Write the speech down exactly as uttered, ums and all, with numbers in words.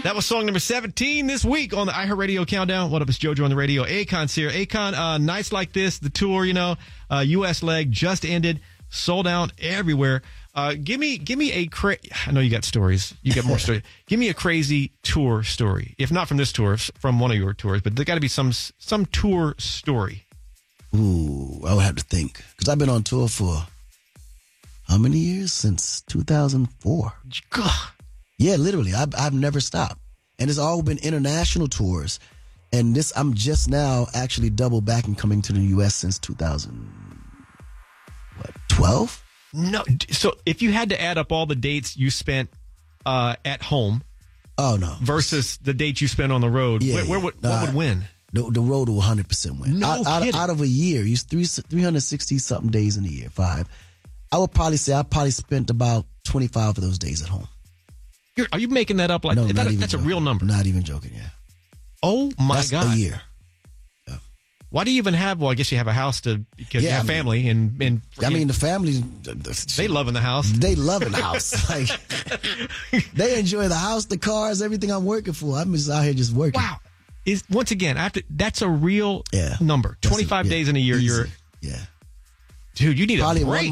That was song number seventeen this week on the iHeartRadio Countdown. What up, it's JoJo on the radio. Akon's here. Akon, uh, nights like this, the tour, you know, uh, U S leg just ended, sold out everywhere. Uh, give me, give me a cra- I know you got stories. You got more stories. Give me a crazy tour story. If not from this tour, from one of your tours, but there got to be some some tour story. Ooh, I would have to think because I've been on tour for how many years? Since two thousand four. God. Yeah, literally. I've, I've never stopped. And it's all been international tours. And this, I'm just now actually double back and coming to the U S since two thousand, what, twelve? No. So if you had to add up all the dates you spent uh, at home oh no, versus the dates you spent on the road, yeah, where, where would, nah, what would win? The, the road will one hundred percent win. No out, out, kidding. out of a year, you three, three hundred sixty something days in a year, five. I would probably say I probably spent about twenty-five of those days at home. You're, are you making that up? Like no, that, not even that's joking. a real number. Not even joking, yeah. Oh my that's God. a year. Yeah. Why do you even have, well, I guess you have a house to, because Yeah, you have I mean- family and, and I mean, the family, they love in the house. They love in the house. Like, they enjoy the house, the cars, everything I'm working for. I'm just out here just working. Wow. Is once again, after that's a real Yeah. number. That's a- twenty-five yeah, days in a year, easy. you're, Yeah. dude, you need Probably a one break.